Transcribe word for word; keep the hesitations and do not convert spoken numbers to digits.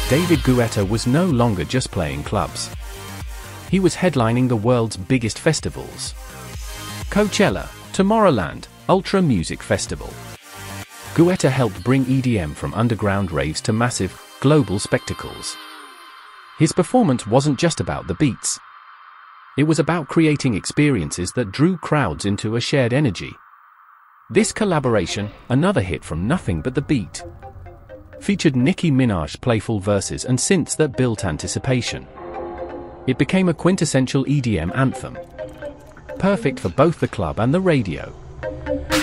David Guetta was no longer just playing clubs. He was headlining the world's biggest festivals. Coachella, Tomorrowland, Ultra Music Festival. Guetta helped bring E D M from underground raves to massive, global spectacles. His performance wasn't just about the beats. It was about creating experiences that drew crowds into a shared energy. This collaboration, another hit from Nothing But the Beat, featured Nicki Minaj's playful verses and synths that built anticipation. It became a quintessential E D M anthem, perfect for both the club and the radio.